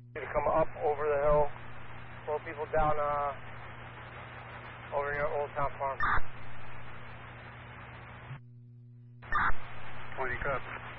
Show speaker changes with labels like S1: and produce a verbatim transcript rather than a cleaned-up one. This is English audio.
S1: To come up over the hill, slow people down uh, over near Old Town Farm.
S2: twenty cups.